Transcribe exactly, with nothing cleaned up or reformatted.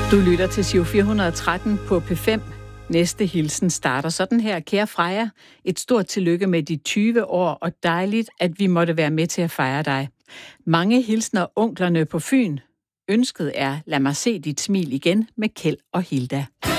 Du lytter til Giro fire hundrede og tretten på P fem. Næste hilsen starter sådan her. Kære Freja, et stort tillykke med de tyve år, og dejligt, at vi måtte være med til at fejre dig. Mange hilsner onklerne på Fyn. Ønsket er, lad mig se dit smil igen med Kjeld og Hilda.